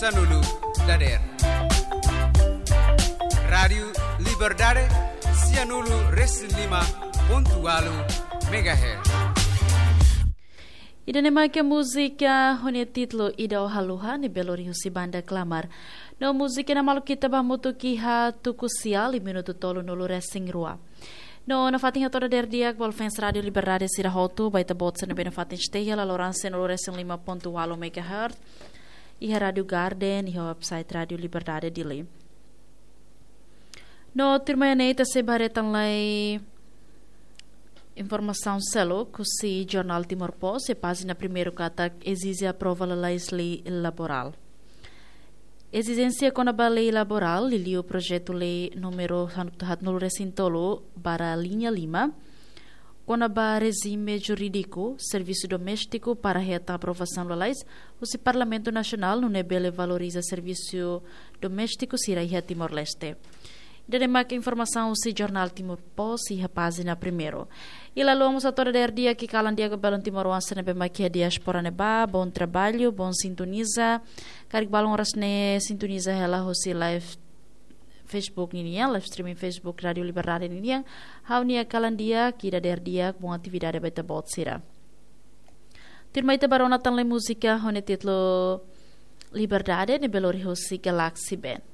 Sanulu Dader. Rádio Liberdade, Cianulu Reslima.8 MHz. Ida nema que música hone título Ida Haluha ni Belori Husi Banda Clamar. No música na malu kita bamutu kiha tukusial 5 minuto tolo no Racing Rua. No na fatinha toda der dia qual fans Radio Liberdade sira hotu baita botsa na bena fatin stehia la Lorance no Racing 5.8 MHz. Iha Radio Garden iha website Radio Liberdade dili. No terminata se baretan lai informação selo que se jornal Timor Post e página primeiro kata exige a prova da lei laboral. Exigência com a lei laboral li o projeto lei número no recintolo para a linha Lima com a regime jurídico serviço doméstico para a aprovação da lei o Parlamento Nacional no nebele valoriza serviço doméstico sira a Timor-Leste. Dema que informação se jornal Timor Post e a página primeiro. E lá vamos a toda der dia que calam dia que belon Timor-Leste na bema que a diaspora neba, bom trabalho, bom sintoniza. Karik balon ras ne sintoniza ela hosi live Facebook niya, live streaming Facebook Radio Liberdade niya. Hau nia calan dia que der dia com atividade beta bot sira. Tirmaita barona tan le música hone titlo Liberdade ne belori hosi Galaxy Band.